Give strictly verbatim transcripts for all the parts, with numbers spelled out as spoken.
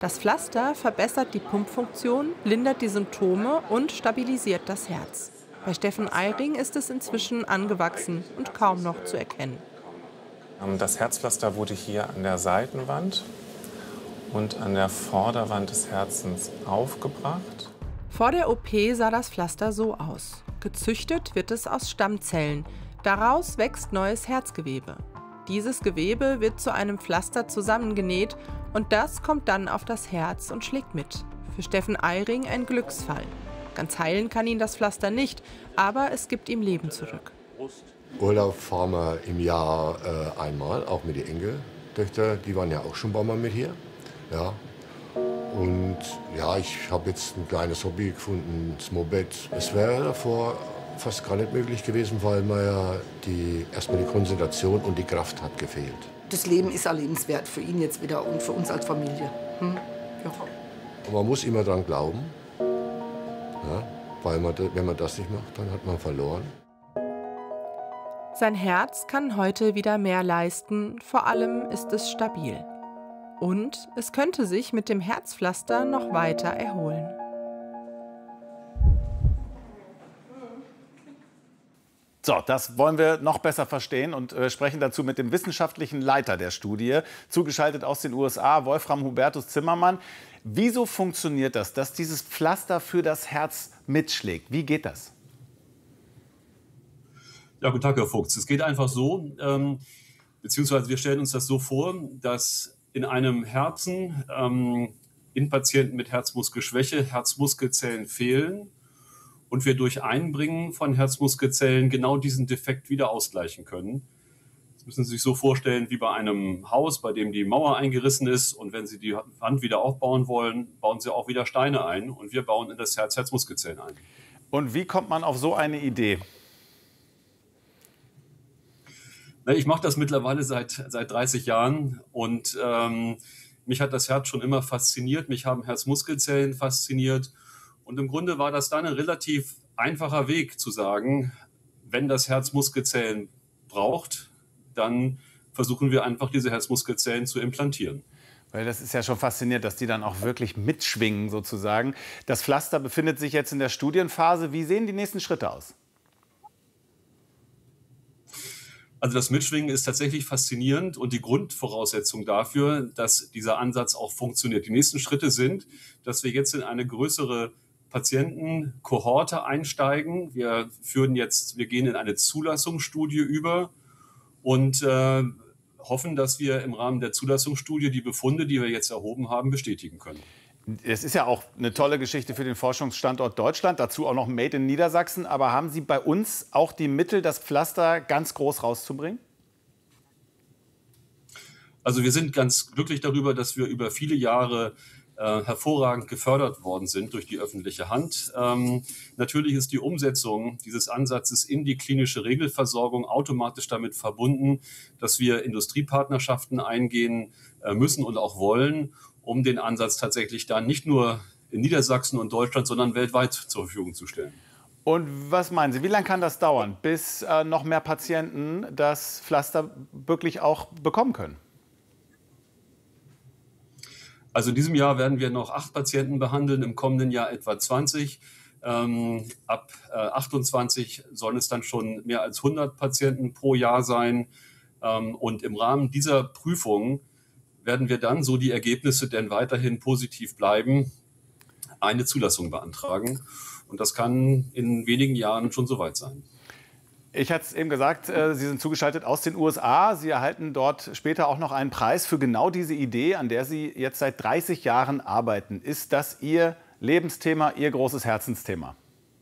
Das Pflaster verbessert die Pumpfunktion, lindert die Symptome und stabilisiert das Herz. Bei Steffen Eiring ist es inzwischen angewachsen und kaum noch zu erkennen. Ähm, Das Herzpflaster wurde hier an der Seitenwand und an der Vorderwand des Herzens aufgebracht. Vor der O P sah das Pflaster so aus. Gezüchtet wird es aus Stammzellen. Daraus wächst neues Herzgewebe. Dieses Gewebe wird zu einem Pflaster zusammengenäht und das kommt dann auf das Herz und schlägt mit. Für Steffen Eiring ein Glücksfall. Ganz heilen kann ihn das Pflaster nicht, aber es gibt ihm Leben zurück. Urlaub fahren wir im Jahr äh, einmal, auch mit den Enkeltöchter. Die waren ja auch schon ein paar Mal mit hier. Ja. Und ja, ich habe jetzt ein kleines Hobby gefunden, das Moped. Es wäre davor fast gar nicht möglich gewesen, weil mir ja die, erstmal die Konzentration und die Kraft hat gefehlt. Das Leben ist erlebenswert für ihn jetzt wieder und für uns als Familie. Hm? Ja. Und man muss immer dran glauben, ja, weil man, wenn man das nicht macht, dann hat man verloren. Sein Herz kann heute wieder mehr leisten, vor allem ist es stabil. Und es könnte sich mit dem Herzpflaster noch weiter erholen. So, das wollen wir noch besser verstehen und äh, sprechen dazu mit dem wissenschaftlichen Leiter der Studie, zugeschaltet aus den U S A, Wolfram Hubertus Zimmermann. Wieso funktioniert das, dass dieses Pflaster für das Herz mitschlägt? Wie geht das? Ja, guten Tag, Herr Fuchs. Es geht einfach so, ähm, beziehungsweise wir stellen uns das so vor, dass in einem Herzen ähm, in Patienten mit Herzmuskelschwäche Herzmuskelzellen fehlen und wir durch Einbringen von Herzmuskelzellen genau diesen Defekt wieder ausgleichen können. Das müssen Sie sich so vorstellen wie bei einem Haus, bei dem die Mauer eingerissen ist und wenn Sie die Wand wieder aufbauen wollen, bauen Sie auch wieder Steine ein und wir bauen in das Herz Herzmuskelzellen ein. Und wie kommt man auf so eine Idee? Ich mache das mittlerweile seit, seit dreißig Jahren und ähm, mich hat das Herz schon immer fasziniert, mich haben Herzmuskelzellen fasziniert und im Grunde war das dann ein relativ einfacher Weg zu sagen, wenn das Herz Muskelzellen braucht, dann versuchen wir einfach diese Herzmuskelzellen zu implantieren. Weil das ist ja schon faszinierend, dass die dann auch wirklich mitschwingen sozusagen. Das Pflaster befindet sich jetzt in der Studienphase. Wie sehen die nächsten Schritte aus? Also das Mitschwingen ist tatsächlich faszinierend und die Grundvoraussetzung dafür, dass dieser Ansatz auch funktioniert. Die nächsten Schritte sind, dass wir jetzt in eine größere Patientenkohorte einsteigen. Wir führen jetzt, wir gehen in eine Zulassungsstudie über und äh, hoffen, dass wir im Rahmen der Zulassungsstudie die Befunde, die wir jetzt erhoben haben, bestätigen können. Es ist ja auch eine tolle Geschichte für den Forschungsstandort Deutschland, dazu auch noch Made in Niedersachsen. Aber haben Sie bei uns auch die Mittel, das Pflaster ganz groß rauszubringen? Also wir sind ganz glücklich darüber, dass wir über viele Jahre äh, hervorragend gefördert worden sind durch die öffentliche Hand. Ähm, natürlich ist die Umsetzung dieses Ansatzes in die klinische Regelversorgung automatisch damit verbunden, dass wir Industriepartnerschaften eingehen äh, müssen und auch wollen, um den Ansatz tatsächlich dann nicht nur in Niedersachsen und Deutschland, sondern weltweit zur Verfügung zu stellen. Und was meinen Sie, wie lange kann das dauern, bis äh, noch mehr Patienten das Pflaster wirklich auch bekommen können? Also in diesem Jahr werden wir noch acht Patienten behandeln, im kommenden Jahr etwa zwanzig. Ähm, ab äh, achtundzwanzig sollen es dann schon mehr als hundert Patienten pro Jahr sein. Ähm, und im Rahmen dieser Prüfung werden wir dann, so die Ergebnisse denn weiterhin positiv bleiben, eine Zulassung beantragen. Und das kann in wenigen Jahren schon soweit sein. Ich hatte es eben gesagt, Sie sind zugeschaltet aus den U S A. Sie erhalten dort später auch noch einen Preis für genau diese Idee, an der Sie jetzt seit dreißig Jahren arbeiten. Ist das Ihr Lebensthema, Ihr großes Herzensthema?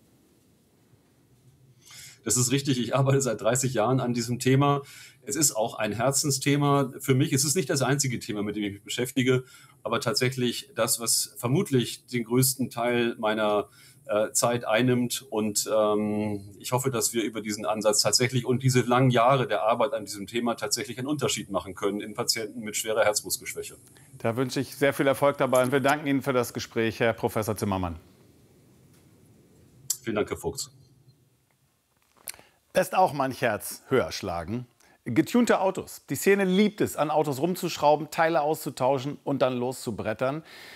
Das ist richtig, ich arbeite seit dreißig Jahren an diesem Thema. Es ist auch ein Herzensthema für mich. Es ist nicht das einzige Thema, mit dem ich mich beschäftige, aber tatsächlich das, was vermutlich den größten Teil meiner äh, Zeit einnimmt. Und ähm, ich hoffe, dass wir über diesen Ansatz tatsächlich und diese langen Jahre der Arbeit an diesem Thema tatsächlich einen Unterschied machen können in Patienten mit schwerer Herzmuskelschwäche. Da wünsche ich sehr viel Erfolg dabei und wir danken Ihnen für das Gespräch, Herr Professor Zimmermann. Vielen Dank, Herr Fuchs. Lässt auch manch Herz höher schlagen. Getunte Autos. Die Szene liebt es, an Autos rumzuschrauben, Teile auszutauschen und dann loszubrettern.